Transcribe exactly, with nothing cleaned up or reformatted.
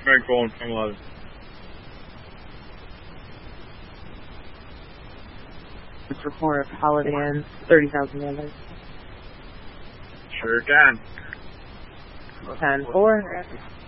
Very cool and eleven. It's report Holiday Inn, thirty thousand dollars. Sure can. ten four.